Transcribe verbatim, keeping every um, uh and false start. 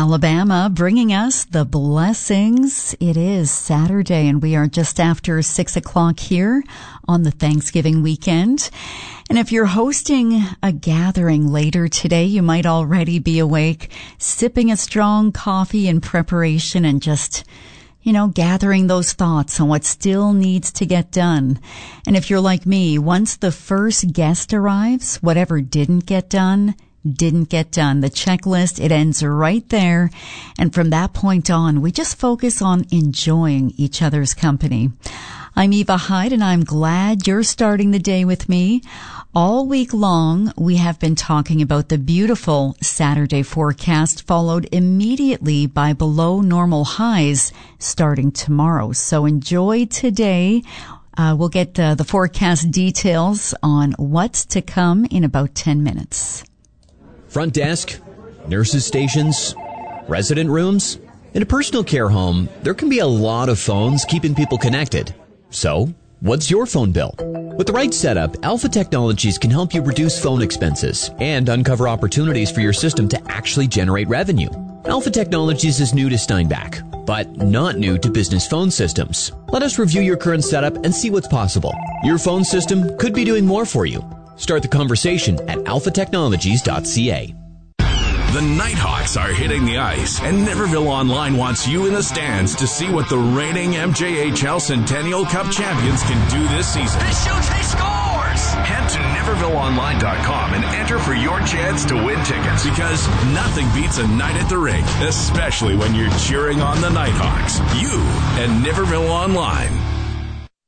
Alabama, bringing us the blessings. It is Saturday, and we are just after six o'clock here on the Thanksgiving weekend. And if you're hosting a gathering later today, you might already be awake, sipping a strong coffee in preparation and just, you know, gathering those thoughts on what still needs to get done. And if you're like me, once the first guest arrives, whatever didn't get done, didn't get done. The checklist, it ends right there. And from that point on, we just focus on enjoying each other's company. I'm Eva Hyde, and I'm glad you're starting the day with me. All week long, we have been talking about the beautiful Saturday forecast, followed immediately by below normal highs starting tomorrow. So enjoy today. Uh, we'll get uh, the forecast details on what's to come in about ten minutes. Front desk, nurses' stations, resident rooms. In a personal care home, there can be a lot of phones keeping people connected. So, what's your phone bill? With the right setup, Alpha Technologies can help you reduce phone expenses and uncover opportunities for your system to actually generate revenue. Alpha Technologies is new to Steinbach, but not new to business phone systems. Let us review your current setup and see what's possible. Your phone system could be doing more for you. Start the conversation at alpha technologies dot c a. The Nighthawks are hitting the ice, and Niverville Online wants you in the stands to see what the reigning M J H L Centennial Cup champions can do this season. He shoots, he scores! Head to niverville online dot com and enter for your chance to win tickets, because nothing beats a night at the rink, especially when you're cheering on the Nighthawks. You and Niverville Online.